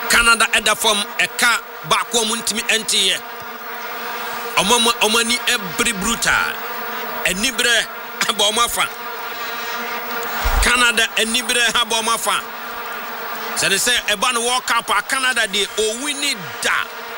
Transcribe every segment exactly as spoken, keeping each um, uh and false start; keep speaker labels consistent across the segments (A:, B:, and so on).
A: Canada eda from eka baako muntimi entiye omama omani every brutal enibre abomafa Canada enibre abomafa so they say eba no World Cup a Canada de o wini da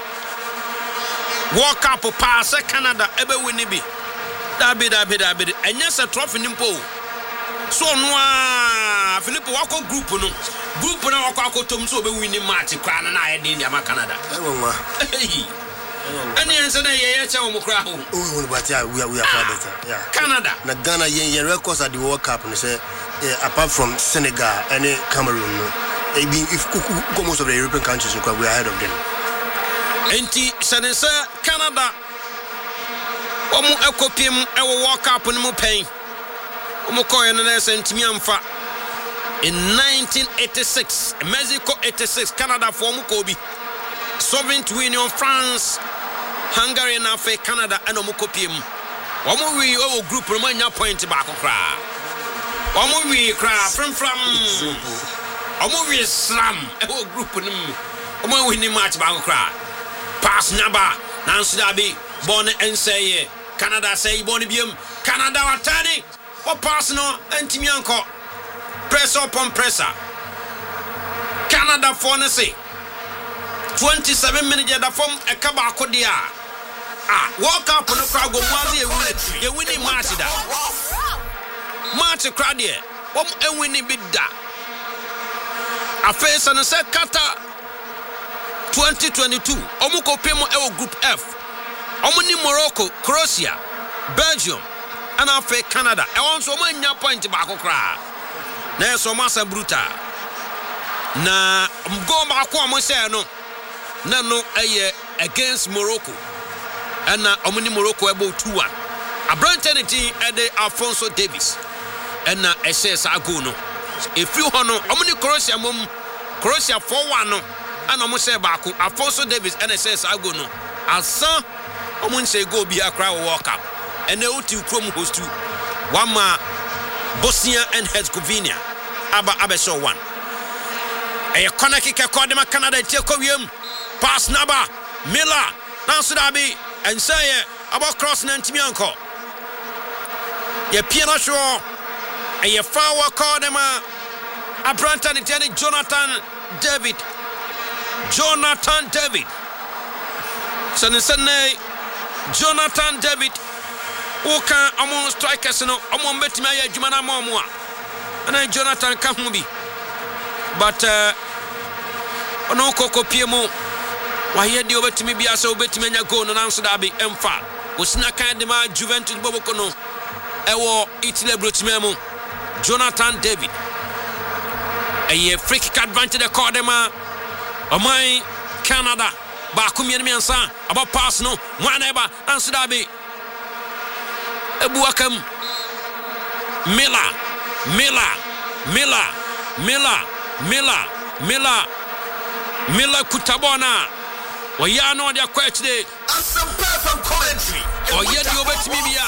A: World Cup pass Canada ebe wini bi da bi da bi da bi enye se trophy nimpo so no a Philip wako group no group na wako akotom so be win match kra na na ayede ndi ama Canada
B: ewa
A: ani ense na ye ye che wo kra ho
B: oh but yeah we are we are far better yeah
A: Canada
B: na Ghana yen yen records at the World Cup no say apart from Senegal and Cameroon no if most of the European countries we are ahead of them
A: enti sense Canada omu ekopiem e wo World Cup no mu pen omu koye na na sentimi amfa in nineteen eighty-six Mexico eighty-six Canada for omu kobi Soviet Union France Hungary na fe Canada and omu kopiem omu wi o group no manya point back kra omu wi kra from from omu wi slam e o group no omu wi ni match back kra pass naba nanso dabi bon enseye Canada say bon biem Canada watani o pass no antimi anko press upon presser Canada for say twenty-seven minutes da form e ka ba ko dia ah World Cup no kra go mwazi e win e win match da match kra de o e win bi da afesa no say Qatar twenty twenty-two omu ko pemo e o group F omu ni Morocco Croatia Belgium and afa Canada e won so manya point ba ko kra na so masa brutal na go ba ko mo say no na no eye against Morocco and na omu ni Morocco about two one abrantanity e de Alphonso Davies and na e say sa go no if you hono omu ni Croatia mom Croatia four one no and omu say ba ko Alphonso Davies and e say sa go no asa omu say go bi akra World Cup and e uti krom host two one ma Bosnia and Herzegovina aba abeso one e kona kike kodema Canada tie ko wiem pass naba Miller nanso dabi and say about cross na ntimi anko ye piano show e ye fawa kodema abranta ni tani Jonathan David Jonathan David sane sane Jonathan David Oka among strikers no among betimi aye adwuma na mamu a na Jonathan ka hu bi but uh ono koko piemu wa ye di obetimi bia se obetimi anya goal no nanso da bi emfa osina kan de ma Juventus boboko no ewo Italy brotimemu Jonathan David a free kick advantage the cordema omai Canada ba kumien miansa about pass no one ever nanso da bi Ebuakam Miller Miller Miller Miller Miller Miller Miller kutabona oya no dia kwetde
C: some perfect commentary
A: oya di obetimi bia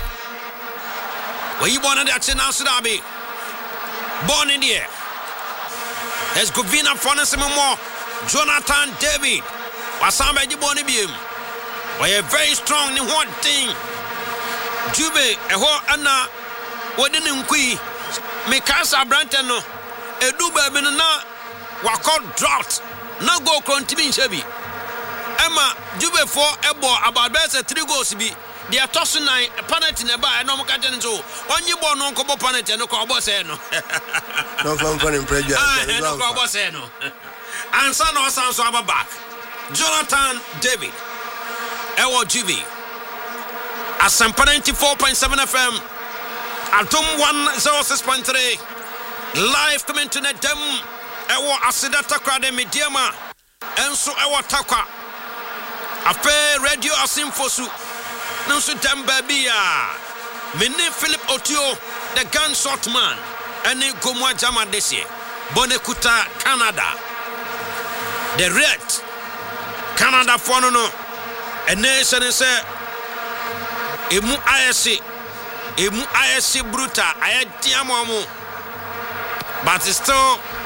A: oyi bona dia chenanso da bi born in there Herzegovina Fonesimo Jonathan David wasamba ji boni biem oya very strong ni one thing Jube eho ana wodi ne nkui Mikasa Branton no edu ba bi na wakọ drought na go kontimi nchebi Emma Jube for ebo about best three goals bi they are tossing nine penalty na ba no mo ka tene so onyi bo no nko bo penalty no ko bo say no
B: no fun fun in prejudice
A: no ko bo say no ansa no san so aba back Jonathan David ewo Jube Asampa ninety-four point seven F M Atom one oh six point three live coming to the dem ewo asidata krade mediama enso ewo takwa afa radio asimfosu nso dem babia mene Philip Otio the gunshot man ene gomwa jama desie bonekuta Canada the red Canada for no a nation say emu ayese emu ayese brutal ayetiamomo but still